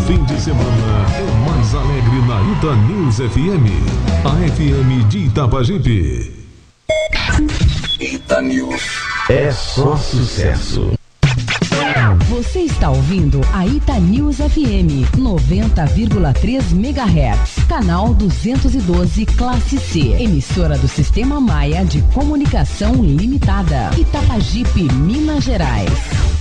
fim de semana é mais alegre na Ita News FM, a FM de Itapajipe. Ita News. É só sucesso. Você está ouvindo a Ita News FM 90,3 MHz, canal 212 classe C, emissora do Sistema Maia de Comunicação Limitada, Itapajipe, Minas Gerais.